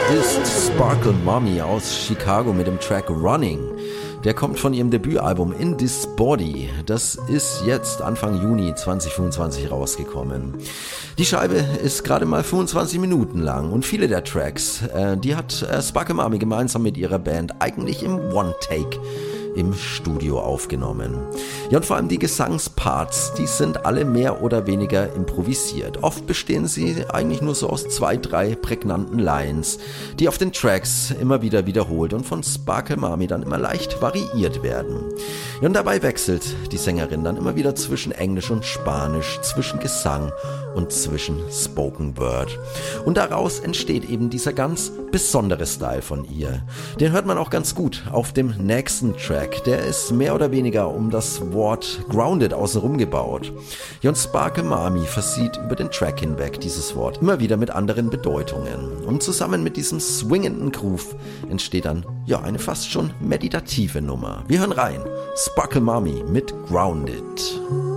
ist Sparkle Mommy aus Chicago mit dem Track Running. Der kommt von ihrem Debütalbum In This Body. Das ist jetzt Anfang Juni 2025 rausgekommen. Die Scheibe ist gerade mal 25 Minuten lang und viele der Tracks, die hat Sparkle Mommy gemeinsam mit ihrer Band eigentlich im One-Take im Studio aufgenommen. Ja, und vor allem die Gesangsparts, die sind alle mehr oder weniger improvisiert. Oft bestehen sie eigentlich nur so aus 2, 3 prägnanten Lines, die auf den Tracks immer wieder wiederholt und von Sparkle Mommy dann immer leicht variiert werden. Ja, und dabei wechselt die Sängerin dann immer wieder zwischen Englisch und Spanisch, zwischen Gesang und zwischen Spoken Word. Und daraus entsteht eben dieser ganz besondere Style von ihr. Den hört man auch ganz gut auf dem nächsten Track. Der ist mehr oder weniger um das Wort grounded außenrum gebaut. Ja, und Sparkle Mommy versieht über den Track hinweg dieses Wort immer wieder mit anderen Bedeutungen. Und zusammen mit diesem swingenden Groove entsteht dann ja eine fast schon meditative Nummer. Wir hören rein. Sparkle Mommy mit Grounded.